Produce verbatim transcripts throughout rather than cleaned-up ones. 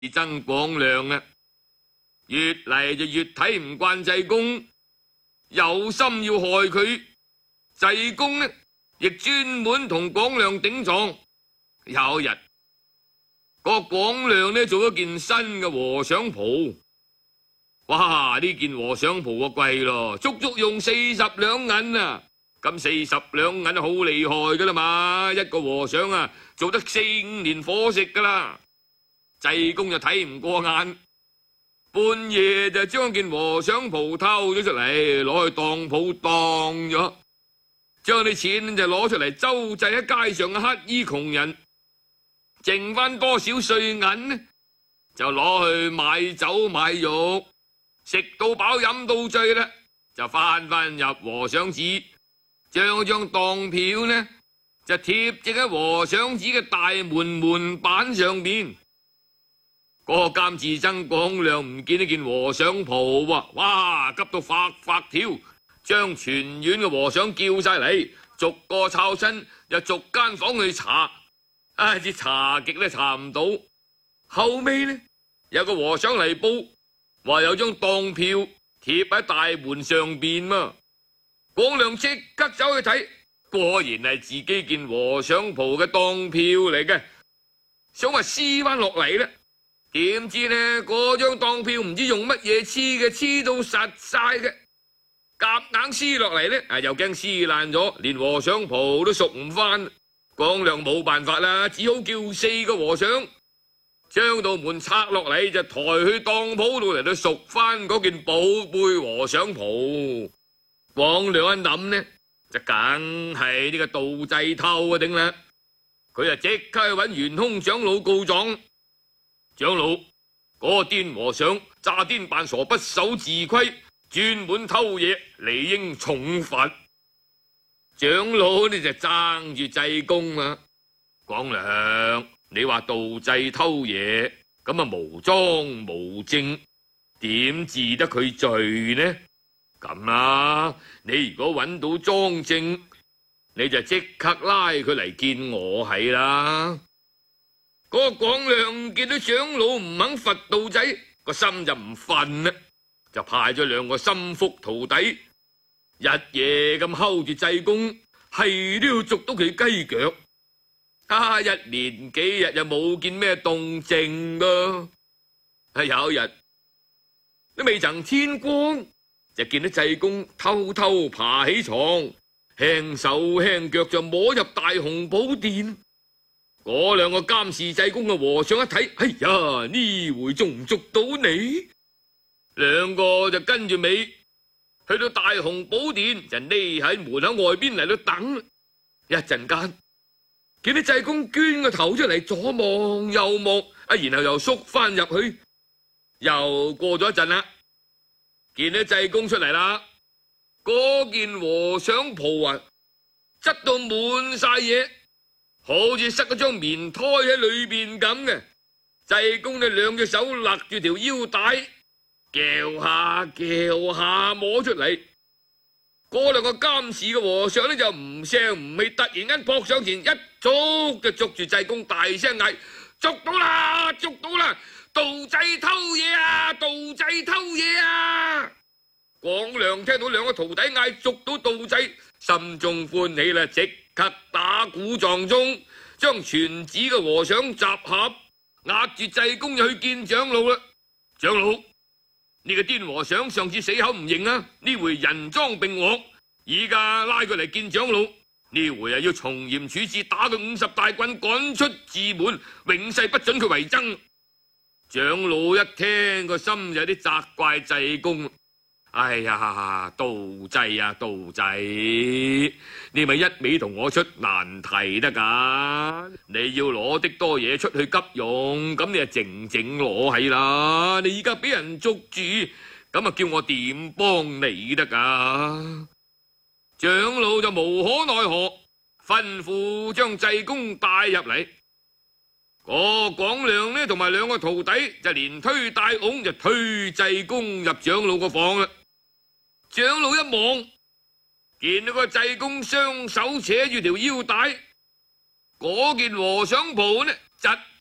曾廣亮啊，越嚟就越睇唔慣濟公，有心要害佢。濟公呢，亦專門同廣亮頂撞。有一日，個廣亮呢做咗件新嘅和尚袍。哇！呢件和尚袍啊貴咯，足足用四十兩銀啊！咁四十兩銀好厲害噶啦嘛，一個和尚啊做得四五年伙食噶啦。濟公就睇唔過眼，半夜就將件和尚袍偷咗出嚟，攞去當鋪當咗，將啲錢就攞出嚟周濟喺街上嘅乞衣窮人，剩翻多少碎銀呢，就攞去買酒買肉，食到飽飲到醉啦，就翻翻入和尚寺，將張當票呢就貼正喺和尚寺嘅大門門板上邊。嗰個監寺僧廣亮唔見呢件和尚袍啊，哇！急到發發跳，將全院嘅和尚叫晒嚟，逐個抄身，又逐間房去查，唉，只查極都查唔到。後尾呢，有個和尚嚟報，話有張當票貼喺大門上邊嘛。廣亮即刻走去睇，果然係自己件和尚袍嘅當票嚟嘅，想話撕翻落嚟呢，點知呢嗰張當票唔知用乜嘢黐嘅，黐到實晒嘅，夾硬撕落嚟呢，啊又驚撕爛咗，連和尚袍都贖唔翻。廣亮冇辦法啦，只好叫四個和尚將道門拆落嚟，就抬去當鋪度嚟到贖翻嗰件寶貝和尚袍。廣亮一諗呢，就梗係呢個盜濟偷啊頂啦，佢就即刻去揾元兇長老告狀。長老，嗰個癲和尚詐癲扮傻，不守自規，專門偷嘢，理應重罰。長老呢就爭住濟公啊，廣亮，你話盜濟偷嘢，咁啊無贓無證，點治得佢罪呢？咁啦，你如果揾到贓證，你就即刻拉佢嚟見我係啦。嗰個廣亮見到長老唔肯罰盜仔，個心就唔忿啦，就派咗兩個心腹徒弟，日夜咁睺住濟公，係都要捉到佢雞腳。啊，一連幾日又冇見咩動靜噃。啊，有一日都未曾天光，就見到濟公偷偷爬起床，輕手輕腳就摸入大雄寶殿。嗰兩個監視濟公嘅和尚一睇，哎呀，呢回仲唔捉到你？兩個就跟住尾去到大雄寶殿，就匿喺門口外邊嚟到等。一陣間見到濟公捐個頭出嚟，左望右望，啊，然後又縮翻入去。又過咗一陣啦，見到濟公出嚟啦，嗰件和尚袍啊，執到滿晒嘢，好似塞咗張棉胎喺裏邊咁嘅。濟公呢兩隻手勒住條腰帶，撬下撬下摸出嚟。嗰兩個監視嘅和尚呢就唔聲唔氣，突然間撲上前，一捉就捉住濟公，大聲嗌：捉到啦！捉到啦！盜濟偷嘢啊！盜濟偷嘢啊！廣亮聽到兩個徒弟嗌捉到盜濟，心中歡喜啦，即刻打鼓撞鐘，將全寺嘅和尚集合，押住濟公就去見長老啦。長老，呢個癲和尚上次死口唔認啊，呢回人贓並獲，依家拉佢嚟見長老，呢回啊要從嚴處置，打佢五十大棍，趕出寺門，永世不准佢為僧。長老一聽個心有啲責怪濟公，哎呀，盜濟啊盜濟，你咪一味同我出難題得噶？你要攞的多嘢出去急用，咁你就靜靜攞係啦。你而家俾人捉住，咁啊叫我點幫你得噶？長老就無可奈何，吩咐將濟公帶入嚟。嗰個廣亮呢，同埋兩個徒弟就連推帶拱就推濟公入長老個房啦。長老一望，見到個濟公雙手扯住條腰帶，嗰件和尚袍呢，疾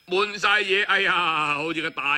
滿晒嘢，哎呀，好似個大